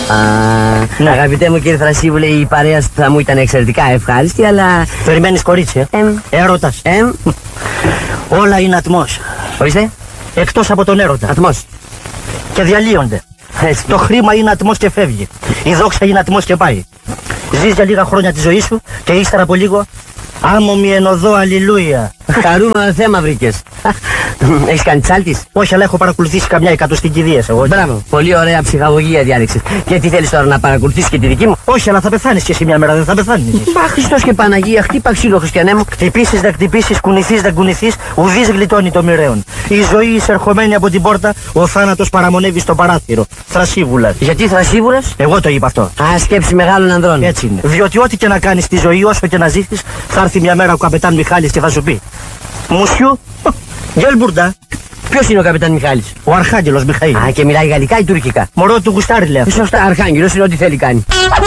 Ναι. Αγαπητέ μου κύριε Θρασίβουλε, η παρέα θα μου ήταν εξαιρετικά ευχάριστη, αλλά... Περιμένεις κορίτσι, έρωτας. Όλα είναι ατμός. Ορίστε. Εκτός από τον έρωτα. Ατμός. Και διαλύονται. Έτσι. Το χρήμα είναι ατμός και φεύγει. Η δόξα είναι ατμός και πάει. Ζεις για λίγα χρόνια τη ζωή σου και ύστερα από λίγο άμμομη εν οδό, αλληλούια. Χαρούμενο θέμα βρήκες. Έχεις κάνει τσάλτης? Όχι, αλλά έχω παρακολουθήσει καμιά εκατοστή κηδείας εγώ. Μπράβο, πολύ ωραία ψυχαγωγία διάλεξες. Και τι θέλεις τώρα, να παρακολουθήσεις και τη δική μου? Όχι, αλλά θα πεθάνεις και εσύ μια μέρα, δεν θα πεθάνεις. Μπα, Χριστός και Παναγία, χτύπα ξύλο, Χριστιανέ μου. Χτυπήσεις δεν χτυπήσεις, κουνηθείς δεν κουνηθείς, ουδής γλιτώνει το μοιραίον. Η ζωή εισερχομένη από την πόρτα, ο θάνατος παραμονεύει στο παράθυρο. Θρασίβουλα. Γιατί Θρασίβουλας? Εγώ το είπα αυτό. Α, σκέψη μεγάλων ανδρών. Έτσι είναι. Διότι ό,τι και να κάνεις στη ζωή, όσο και να ζήσεις, θα έρθει μια μέρα ο καπετάν Μιχάλης και θα σου πει: Μουσιού, γελμπουρντά. Ποιος είναι ο καπετάν Μιχάλης? Ο Αρχάγγελος Μιχαήλ. Α, και μιλάει γαλλικά ή τουρκικά? Μωρό του γουστάρι, λέει. Σωστά, Αρχάγγελος είναι ό,τι θέλει κάνει.